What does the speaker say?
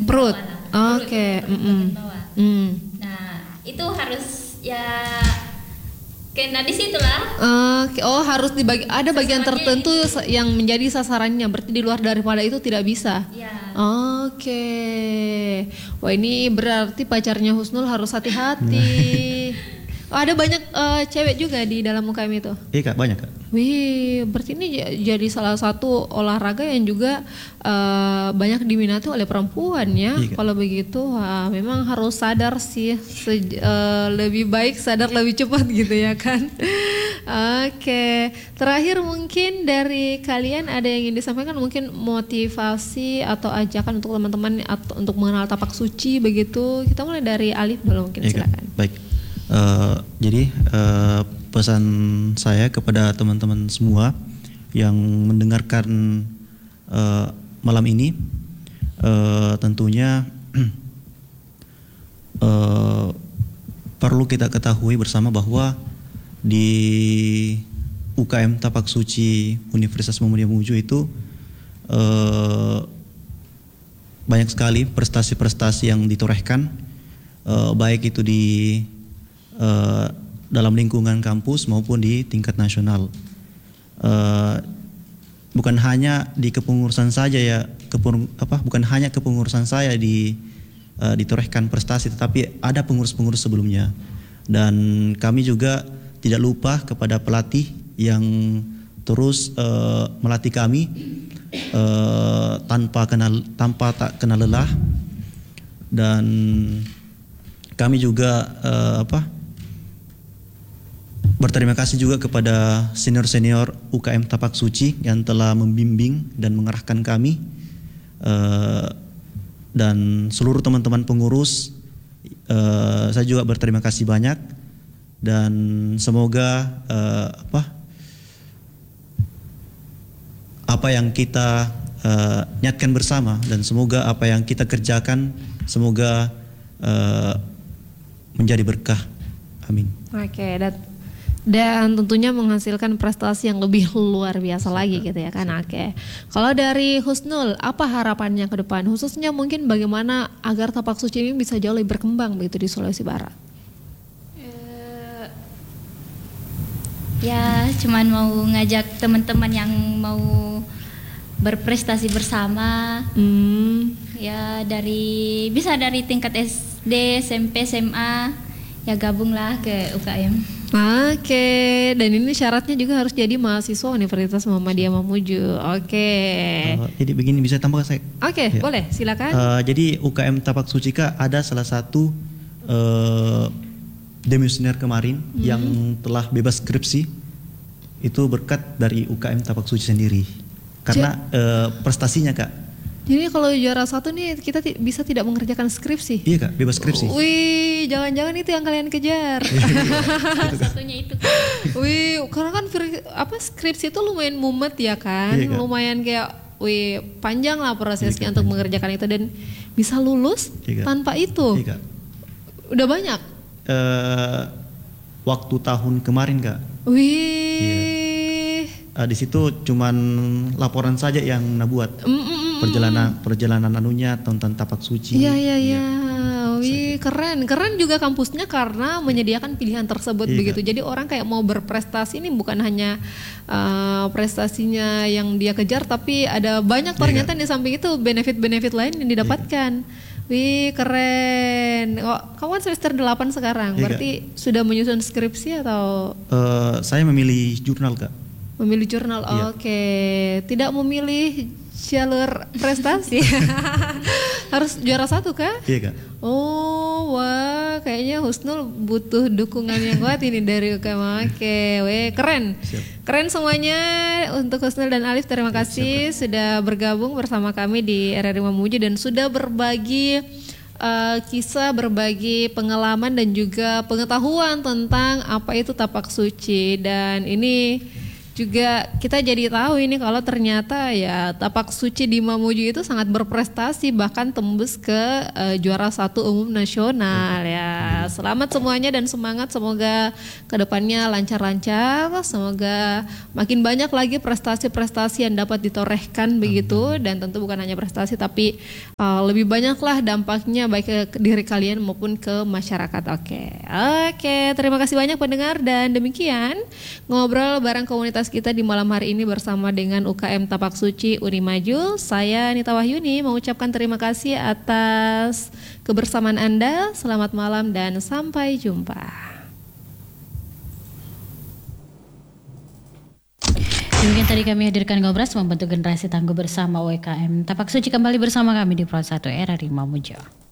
Perut. Bawah, Oke. bagian bawah. Nah, itu harus ya kena di situ lah. Oh, harus dibagi. Ada bagian Sasarannya tertentu yang menjadi sasarannya. Berarti di luar daripada itu tidak bisa. Ya. Oke. Wah, ini berarti pacarnya Husnul harus hati-hati. Oh, ada banyak cewek juga di dalam UKM itu. Iya Kak, banyak Kak. Wih, berarti ini jadi salah satu olahraga yang juga banyak diminati oleh perempuan ya. Iya, Kak. Kalau begitu, wah, memang harus sadar sih, lebih baik sadar lebih cepat gitu ya kan. Oke, terakhir mungkin dari kalian ada yang ingin disampaikan, mungkin motivasi atau ajakan untuk teman-teman atau untuk mengenal tapak suci begitu. Kita mulai dari Alif dulu mungkin, Iya, Kak. silakan. Baik. Jadi pesan saya kepada teman-teman semua yang mendengarkan malam ini, tentunya perlu kita ketahui bersama bahwa di UKM Tapak Suci Universitas Muhammadiyah Mamuju itu banyak sekali prestasi-prestasi yang ditorehkan, baik itu di dalam lingkungan kampus maupun di tingkat nasional. Bukan hanya di kepengurusan saja ya, bukan hanya kepengurusan saya ditorehkan prestasi, tetapi ada pengurus-pengurus sebelumnya. Dan kami juga tidak lupa kepada pelatih yang terus melatih kami tanpa tak kenal lelah. Dan kami juga berterima kasih juga kepada senior-senior UKM Tapak Suci yang telah membimbing dan mengarahkan kami, dan seluruh teman-teman pengurus. Saya juga berterima kasih banyak, dan semoga apa yang kita niatkan bersama dan semoga apa yang kita kerjakan semoga menjadi berkah. Amin. Oke, dan tentunya menghasilkan prestasi yang lebih luar biasa lagi gitu ya kan. Oke. Kalau dari Husnul, apa harapannya ke depan? Khususnya mungkin bagaimana agar tapak suci ini bisa jauh lebih berkembang begitu di Sulawesi Barat? Ya, cuman mau ngajak teman-teman yang mau berprestasi bersama. Ya bisa dari tingkat SD, SMP, SMA, ya gabunglah ke UKM. Oke, dan ini syaratnya juga harus jadi mahasiswa Universitas Muhammadiyah Mamuju. Oke. Jadi begini, bisa tambah saya? Oke, Ya. boleh, silakan. Jadi UKM Tapak Suci Kak, ada salah satu demisioner kemarin yang telah bebas skripsi, itu berkat dari UKM Tapak Suci sendiri. Karena prestasinya Kak. Jadi kalau juara satu nih kita bisa tidak mengerjakan skripsi. Iya Kak, bebas skripsi. Wih, jangan-jangan itu yang kalian kejar. Satunya itu. Wih, karena kan skripsi itu lumayan mumet ya kan, Iya, Kak. lumayan kayak, wih, panjang lah prosesnya untuk mengerjakan itu dan bisa lulus Iya, Kak. tanpa itu. Iya Kak. Udah banyak. Waktu tahun kemarin Kak. Wih. Di situ cuman laporan saja yang buat perjalanan anunya tentang tapak suci. Iya. Wih, keren juga kampusnya karena menyediakan pilihan tersebut Iya, begitu. Jadi orang kayak mau berprestasi ini bukan hanya prestasinya yang dia kejar, tapi ada banyak ternyata di samping itu benefit-benefit lain yang didapatkan. Wih, keren. Oh, kamu kan semester 8 sekarang, berarti sudah menyusun skripsi atau? Saya memilih jurnal Kak. Memilih jurnal, oke. Tidak memilih jalur prestasi. Harus juara satu kah? Iya Kak. Oh, wah, kayaknya Husnul butuh dukungan yang kuat ini dari UKM. Oke, keren. Siap. Keren semuanya. Untuk Husnul dan Alif, terima kasih sudah bergabung bersama kami di RRI Mamuju dan sudah berbagi kisah, berbagi pengalaman dan juga pengetahuan tentang apa itu tapak suci. Dan ini juga kita jadi tahu ini kalau ternyata ya Tapak Suci di Mamuju itu sangat berprestasi, bahkan tembus ke juara 1 umum nasional ya. Selamat semuanya dan semangat, semoga kedepannya lancar-lancar, semoga makin banyak lagi prestasi-prestasi yang dapat ditorehkan begitu, dan tentu bukan hanya prestasi tapi lebih banyaklah dampaknya baik ke diri kalian maupun ke masyarakat. Oke, terima kasih banyak pendengar, dan demikian ngobrol bareng komunitas kita di malam hari ini bersama dengan UKM Tapak Suci Unimaju. Saya Nita Wahyuni mengucapkan terima kasih atas kebersamaan Anda. Selamat malam dan sampai jumpa. Demikian tadi kami hadirkan Ngobras membentuk generasi tangguh bersama UKM Tapak Suci, kembali bersama kami di Pro 1 RRI Mamuju.